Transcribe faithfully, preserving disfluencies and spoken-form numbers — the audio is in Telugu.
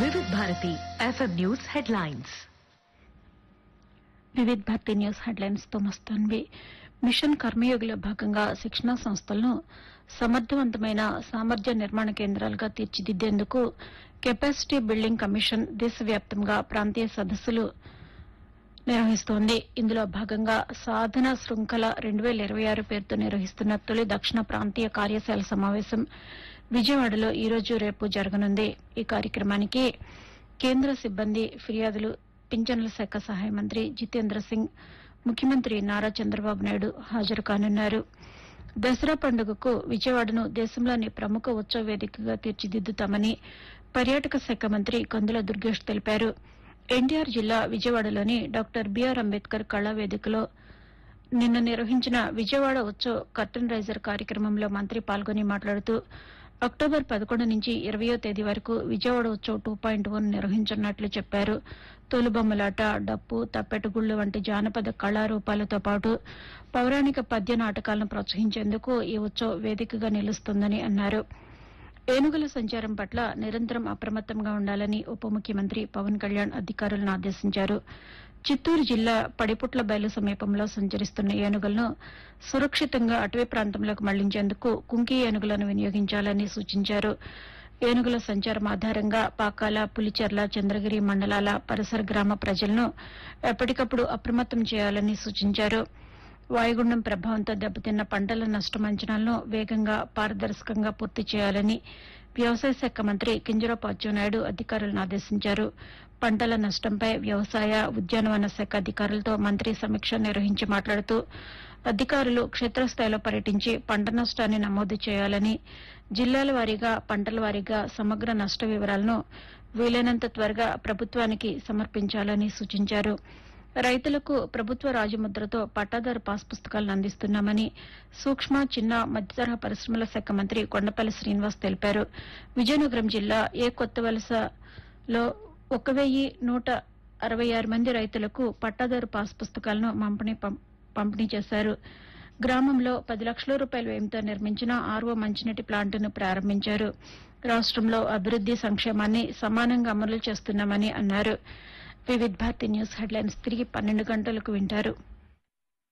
వివిధ భారతి ఎఫ్ఎం న్యూస్ హెడ్లైన్స్. వివిధ భారతి న్యూస్ హెడ్లైన్స్ తో మస్తాన్వి. మిషన్ కర్మయోగిలో భాగంగా శిక్షణా సంస్థలను సమర్థవంతమైన సామర్థ్య నిర్మాణ కేంద్రాలుగా తీర్చిదిద్దేందుకు కెపాసిటీ బిల్డింగ్ కమిషన్ దేశవ్యాప్తంగా ప్రాంతీయ సదస్సులు నిర్వహిస్తోంది. ఇందులో భాగంగా సాధన శృంఖల రెండు వేల ఇరవై ఆరు పేరుతో నిర్వహిస్తున్న తొలి దక్షిణ ప్రాంతీయ కార్యశాల సమావేశం విజయవాడలో ఈ రోజు రేపు జరగనుంది. ఈ కార్యక్రమానికి కేంద్ర సిబ్బంది ఫిర్యాదులు పింఛన్ల శాఖ సహాయ మంత్రి జితేంద్ర సింగ్, ముఖ్యమంత్రి నారా చంద్రబాబు నాయుడు హాజరు కానున్నారు. దసరా పండుగకు విజయవాడను దేశంలోని ప్రముఖ ఉత్సవ వేదికగా తీర్చిదిద్దుతామని పర్యాటక శాఖ మంత్రి కందుల దుర్గేష్ తెలిపారు. ఎన్టీఆర్ జిల్లా విజయవాడలోని డాక్టర్ బీఆర్ అంబేద్కర్ కళా వేదికలో నిన్న నిర్వహించిన విజయవాడ ఉత్సవ్ కర్టన్ రైజర్ కార్యక్రమంలో మంత్రి పాల్గొని మాట్లాడుతూ అక్టోబర్ పదకొండు నుంచి ఇరవయో తేదీ వరకు Vijayawada Utsav two point one నిర్వహించనున్నట్లు చెప్పారు. తోలుబొమ్మలాట, డప్పు, తప్పెటగుళ్లు వంటి జానపద కళారూపాలతో పాటు పౌరాణిక పద్య నాటకాలను ప్రోత్సహించేందుకు ఈ ఉత్సవ్ వేదికగా నిలుస్తుందని అన్నారు. ఏనుగుల సంచారం పట్ల నిరంతరం అప్రమత్తంగా ఉండాలని ఉప ముఖ్యమంత్రి పవన్ కళ్యాణ్ అధికారులను ఆదేశించారు. చిత్తూరు జిల్లా పడిపుట్ల బయలు సమీపంలో సంచరిస్తున్న ఏనుగులను సురక్షితంగా అటవీ ప్రాంతంలోకి మళ్లించేందుకు కుంకి ఏనుగులను వినియోగించాలని సూచించారు. ఏనుగుల సంచారం ఆధారంగా పాకాల, పులిచెర్ల, చంద్రగిరి మండలాల పరిసర గ్రామ ప్రజలను ఎప్పటికప్పుడు అప్రమత్తం చేయాలని సూచించారు. వాయుగుండం ప్రభావంతో దెబ్బతిన్న పంటల నష్టం అంచనాలను వేగంగా, పారదర్శకంగా పూర్తి చేయాలని వ్యవసాయ శాఖ మంత్రి కింజరాపు అచ్చెన్నాయుడు అధికారులను ఆదేశించారు. పంటల నష్టంపై వ్యవసాయ, ఉద్యానవన శాఖ అధికారులతో మంత్రి సమీక్ష నిర్వహించి మాట్లాడుతూ అధికారులు క్షేత్రస్థాయిలో పర్యటించి పంట నష్టాన్ని నమోదు చేయాలని, జిల్లాల వారీగా, పంటల వారీగా సమగ్ర నష్ట వివరాలను వీలైనంత త్వరగా ప్రభుత్వానికి సమర్పించాలని సూచించారు. రైతులకు ప్రభుత్వ రాజముద్రతో పట్టాదారు పాస్ పుస్తకాలను అందిస్తున్నామని సూక్ష్మ, చిన్న, మధ్యతరహా పరిశ్రమల శాఖ మంత్రి కొండపల్లి శ్రీనివాస్ తెలిపారు. విజయనగరం జిల్లా ఏ కొత్త వలసలో ఒక వెయ్యి నూట అరవై ఆరు మంది రైతులకు పట్టాదారు పాస్ పుస్తకాలను పంపిణీ పంపిణీ చేశారు. గ్రామంలో పది లక్షల రూపాయల వ్యయంతో నిర్మించిన ఆర్వో మంచినీటి ప్లాంటును ప్రారంభించారు. రాష్టంలో అభివృద్ది, సంక్షేమాన్ని సమానంగా అమలు చేస్తున్నామని అన్నారు. వివిధ భారతి న్యూస్ హెడ్లైన్స్ తిరిగి పన్నెండు గంటలకు వింటారు.